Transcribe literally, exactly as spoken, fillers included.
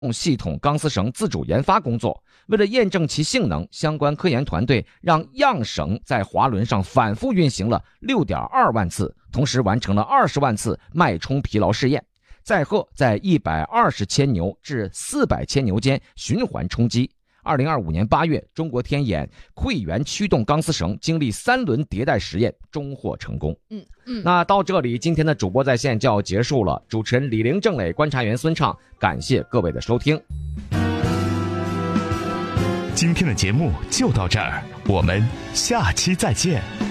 系统钢丝绳自主研发工作。为了验证其性能，相关科研团队让样绳在滑轮上反复运行了 六点二万次，同时完成了二十万次脉冲疲劳试验，载荷在一百二十千牛至四百千牛间循环冲击。二零二五年八月，中国天眼馈源驱动钢丝绳经历三轮迭代实验，终获成功。 嗯嗯， 那到这里，今天的主播在线就要结束了。主持人李玲、郑磊，观察员孙畅，感谢各位的收听。 今天的节目就到这儿，我们下期再见。